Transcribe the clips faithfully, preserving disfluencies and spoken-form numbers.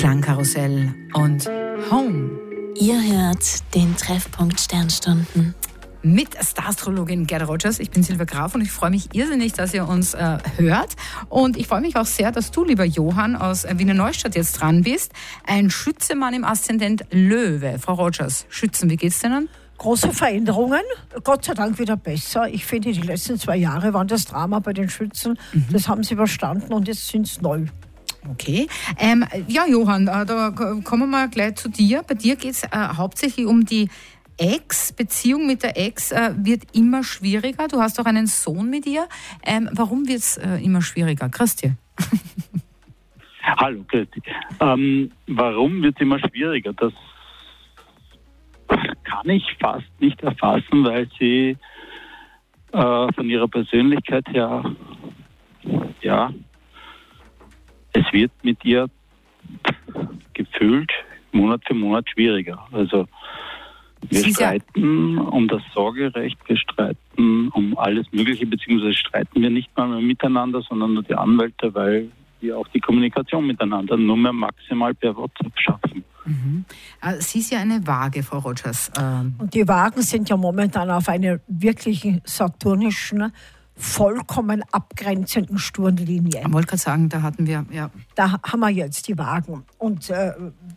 Klangkarussell und Home. Ihr hört den Treffpunkt Sternstunden. Mit Star-Astrologin Gerda Rogers. Ich bin Silvia Graf und ich freue mich irrsinnig, dass ihr uns äh, hört. Und ich freue mich auch sehr, dass du, lieber Johann, aus äh, Wiener Neustadt jetzt dran bist. Ein Schützemann im Aszendent Löwe. Frau Rogers, Schützen, wie geht's denen? Große Veränderungen, Gott sei Dank wieder besser. Ich finde, die letzten zwei Jahre waren das Drama bei den Schützen. Mhm. Das haben sie überstanden und jetzt sind es neu. Okay. Ähm, ja, Johann, äh, da kommen wir mal gleich zu dir. Bei dir geht es äh, hauptsächlich um die Ex. Beziehung mit der Ex äh, wird immer schwieriger. Du hast auch einen Sohn mit ihr. Ähm, warum wird es äh, immer schwieriger? Christi. Hallo, Christi. Ähm, warum wird es immer schwieriger? Das kann ich fast nicht erfassen, weil sie äh, von ihrer Persönlichkeit her, ja, es wird mit ihr gefühlt Monat für Monat schwieriger. Also wir Sie streiten ja um das Sorgerecht, wir streiten um alles Mögliche, beziehungsweise streiten wir nicht mal mehr miteinander, sondern nur die Anwälte, weil wir auch die Kommunikation miteinander nur mehr maximal per WhatsApp schaffen. Mhm. Sie ist ja eine Waage, Frau Rogers. Ähm Und die Waagen sind ja momentan auf einer wirklichen saturnischen, vollkommen abgrenzenden Sturmlinie. Ich wollte gerade sagen, da hatten wir, ja. Da haben wir jetzt die Waagen. Und, äh,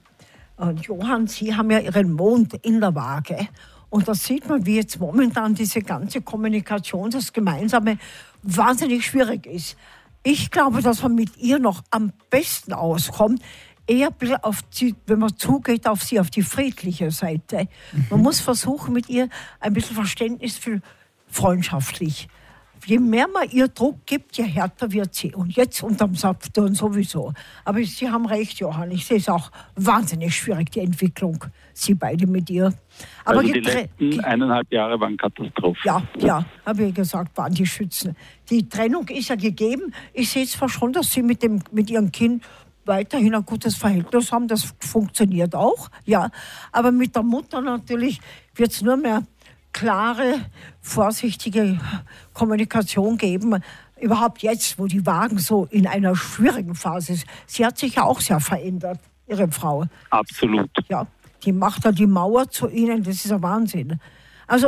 und Johann, Sie haben ja Ihren Mond in der Waage. Und da sieht man, wie jetzt momentan diese ganze Kommunikation, das Gemeinsame, wahnsinnig schwierig ist. Ich glaube, dass man mit ihr noch am besten auskommt, eher auf die, wenn man zugeht auf sie, auf die friedliche Seite. Mhm. Man muss versuchen, mit ihr ein bisschen verständnisvoll, freundschaftlich. Je mehr man ihr Druck gibt, je härter wird sie. Und jetzt unterm Saturn sowieso. Aber Sie haben recht, Johann. Ich sehe es auch wahnsinnig schwierig, die Entwicklung. Sie beide mit ihr. Aber also die letzten eineinhalb Jahre waren Katastrophe. Ja, ja, habe ich gesagt, waren die Schützen. Die Trennung ist ja gegeben. Ich sehe zwar schon, dass Sie mit, dem, mit Ihrem Kind weiterhin ein gutes Verhältnis haben. Das funktioniert auch, ja. Aber mit der Mutter natürlich wird es nur mehr klare, vorsichtige Kommunikation geben. Überhaupt jetzt, wo die Waagen so in einer schwierigen Phase ist. Sie hat sich ja auch sehr verändert, Ihre Frau. Absolut. Ja, die macht ja die Mauer zu Ihnen, das ist ein Wahnsinn. Also,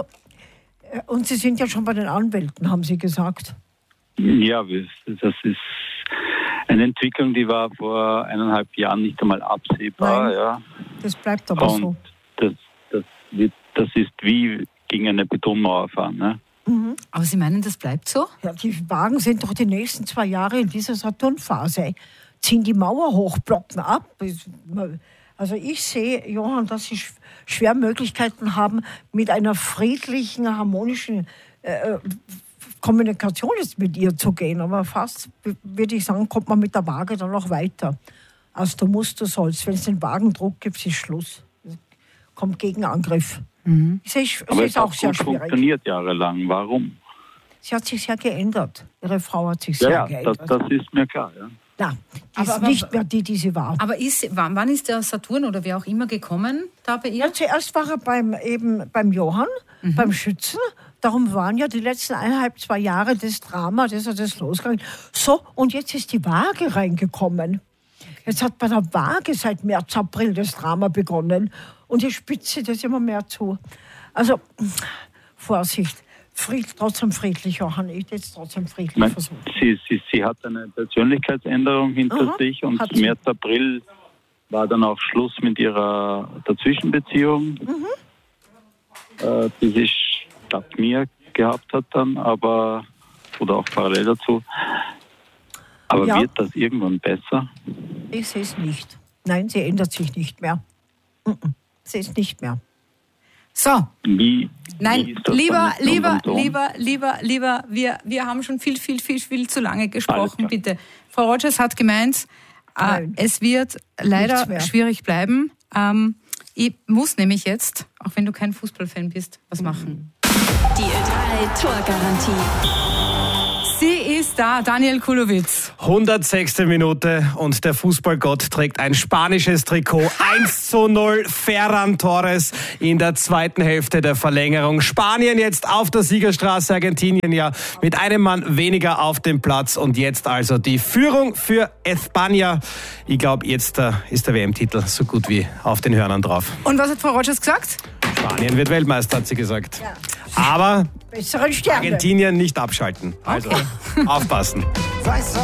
und Sie sind ja schon bei den Anwälten, haben Sie gesagt. Ja, das ist eine Entwicklung, die war vor eineinhalb Jahren nicht einmal absehbar. Nein, ja. Das bleibt aber und so. Das, das, wird, das ist wie gegen eine Betonmauer fahren. Ne? Mhm. Aber Sie meinen, das bleibt so? Ja, die Waagen sind doch die nächsten zwei Jahre in dieser Saturnphase. Ziehen die Mauer hoch, blocken ab. Also ich sehe, Johann, dass Sie schwer Möglichkeiten haben, mit einer friedlichen, harmonischen äh, Kommunikation jetzt mit ihr zu gehen. Aber fast, würde ich sagen, kommt man mit der Waage dann noch weiter. Als du musst, du sollst. Wenn es den Wagendruck gibt, ist Schluss. Kommt Gegenangriff. Mhm. Ich sehe, ich Aber sehe es es auch hat sehr gut schwierig. Funktioniert jahrelang. Warum? Sie hat sich sehr geändert. Ihre Frau hat sich Ja, sehr ja, geändert. das, das ist mir klar. Ja. Na, die Aber- ist aber- nicht mehr die, die sie war. Aber ist, wann, wann ist der Saturn oder wer auch immer gekommen da bei ihr? Ja, zuerst war er beim, eben beim Johann, mhm. beim Schützen. Darum waren ja die letzten eineinhalb, zwei Jahre das Drama, das ist das losgegangen. So, und jetzt ist die Waage reingekommen. Jetzt hat bei der Waage seit März, April das Drama begonnen. Und die spitze das immer mehr zu. Also, Vorsicht. Fried, trotzdem friedlich, Johann. Ich jetzt trotzdem friedlich Mein, versuchen. sie, sie, sie hat eine Persönlichkeitsänderung hinter Aha, sich und hat sie. März, April war dann auch Schluss mit ihrer Dazwischenbeziehung, mhm. äh, die sie statt mir gehabt hat dann, aber oder auch parallel dazu. Aber Ja. wird das irgendwann besser? Ich sehe es nicht. Nein, sie ändert sich nicht mehr. Mhm. Sie ist nicht mehr. So. Wie, Nein, wie ist das lieber, dann mit lieber, unserem Sohn? lieber, lieber, lieber, wir, wir haben schon viel, viel, viel, viel zu lange gesprochen, klar. bitte. Frau Rogers hat gemeint, äh, Nein. es wird Nichts leider mehr. schwierig bleiben. Ähm, ich muss nämlich jetzt, auch wenn du kein Fußballfan bist, was machen. Die Ö drei Torgarantie. Sie ist da, Daniel Kulowitz. hundertsechste Minute und der Fußballgott trägt ein spanisches Trikot. eins zu null Ferran Torres in der zweiten Hälfte der Verlängerung. Spanien jetzt auf der Siegerstraße, Argentinien ja mit einem Mann weniger auf dem Platz. Und jetzt also die Führung für España. Ich glaube, jetzt äh, ist der W M-Titel so gut wie auf den Hörnern drauf. Und was hat Frau Rogers gesagt? Spanien wird Weltmeister, hat sie gesagt. Ja. Aber besseren Sterne. Argentinien nicht abschalten. Also Okay. aufpassen.